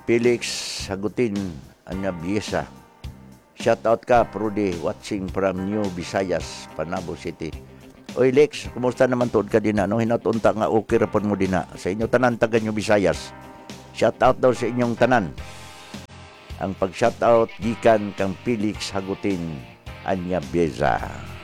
Felix Hagutin anya Biesa. Shout out ka, Prudy, watching from New Visayas, Panabo City. Oy Lex, kumusta naman tuod ka din no? Hinatunta nga okay ra pud mo din sa inyo tanan taga New Visayas. Shout out daw sa inyong tanan. Ang pag-shout out gikan kang Felix Hagutin anya Biesa.